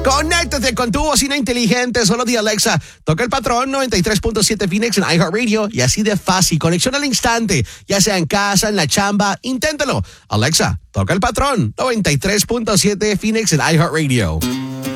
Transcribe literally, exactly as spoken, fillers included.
Conéctate con tu bocina inteligente. Solo di Alexa, toca el patrón noventa y tres punto siete Phoenix en iHeartRadio y así de fácil. Conexión al instante, ya sea en casa, en la chamba. Inténtalo. Alexa, toca el patrón noventa y tres punto siete Phoenix en iHeartRadio.